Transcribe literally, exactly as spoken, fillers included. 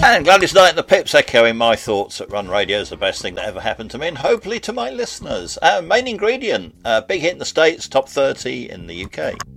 And Gladys Knight and the Pips echoing my thoughts that Run Radio is the best thing that ever happened to me, and hopefully to my listeners. Uh, main ingredient, uh, big hit in the States, top thirty in the U K.